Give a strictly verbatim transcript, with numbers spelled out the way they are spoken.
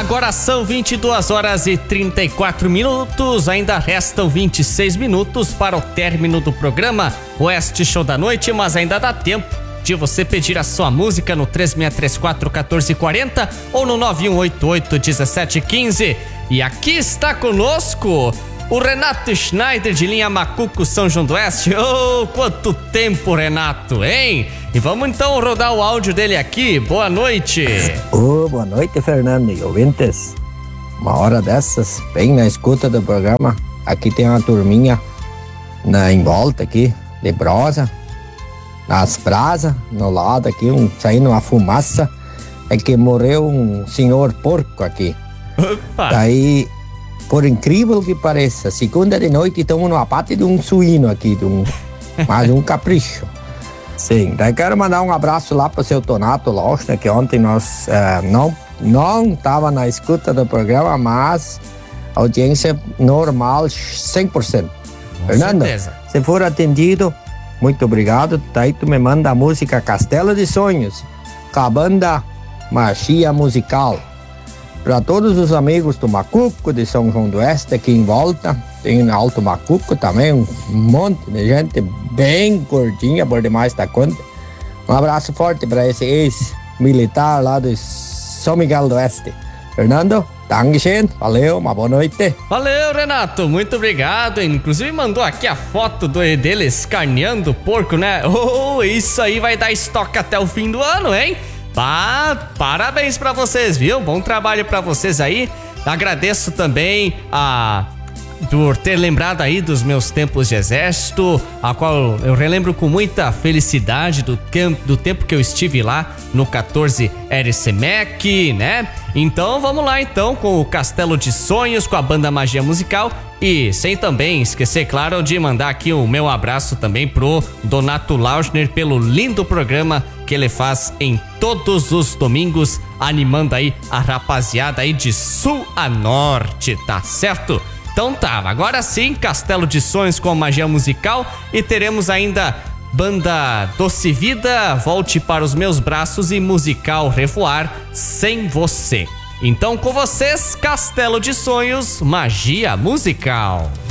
Agora são vinte e duas horas e trinta e quatro minutos, ainda restam vinte e seis minutos para o término do programa Oeste Show da Noite, mas ainda dá tempo de você pedir a sua música no três seis três quatro um quatro quatro zero ou no nove um oito oito um sete um cinco. E aqui está conosco o Renato Schneider de linha Macuco São João do Oeste. Oh, quanto tempo, Renato, hein? E vamos então rodar o áudio dele aqui. Boa noite. Oh, boa noite, Fernando e ouvintes. Uma hora dessas, bem na escuta do programa. Aqui tem uma turminha na, em volta aqui, de brosa, nas brasas, no lado aqui, um, saindo uma fumaça. É que morreu um senhor porco aqui. Opa. Daí, por incrível que pareça, segunda de noite estamos no abate de um suíno aqui, de um, mais um capricho. Sim, daí quero mandar um abraço lá pro seu Tonato Lochner, que ontem nós uh, não não tava na escuta do programa, mas audiência normal cem por cento. Com Fernando, certeza. se for atendido, muito obrigado. Daí tu me manda a música Castelo de Sonhos, com a banda Magia Musical. Para todos os amigos do Macuco, de São João do Oeste, aqui em volta, tem Alto Macuco também, um monte de gente bem gordinha, por demais da conta. Um abraço forte para esse ex-militar lá de São Miguel do Oeste. Fernando, Dankeschön, valeu, uma boa noite. Valeu, Renato, muito obrigado. Inclusive mandou aqui a foto do, dele escarneando o porco, né? Oh, isso aí vai dar estoque até o fim do ano, hein? Ah, parabéns pra vocês, viu? Bom trabalho pra vocês aí. Agradeço também a por ter lembrado aí dos meus tempos de exército, a qual eu relembro com muita felicidade do, do tempo que eu estive lá no quatorze R C M E C, né? Então vamos lá então com o Castelo de Sonhos, com a banda Magia Musical. E sem também esquecer, claro, de mandar aqui o meu abraço também pro Donato Lauschner pelo lindo programa que ele faz em todos os domingos, animando aí a rapaziada aí de sul a norte, tá certo? Então tá, agora sim, Castelo de Sonhos com a Magia Musical, e teremos ainda banda Doce Vida, Volte para os Meus Braços e musical Revoar, Sem Você. Então com vocês, Castelo de Sonhos, Magia Musical.